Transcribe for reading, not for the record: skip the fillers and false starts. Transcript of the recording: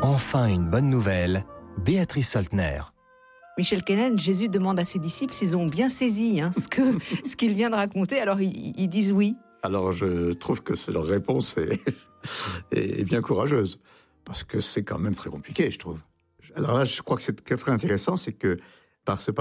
Enfin une bonne nouvelle, Béatrice Soltner. Michel Kenen, Jésus demande à ses disciples s'ils ont bien saisi ce qu'il vient de raconter. Alors ils disent oui. Alors je trouve que leur réponse est bien courageuse, parce que c'est quand même très compliqué, je trouve. Alors là, je crois que ce qui est très intéressant, c'est que par ce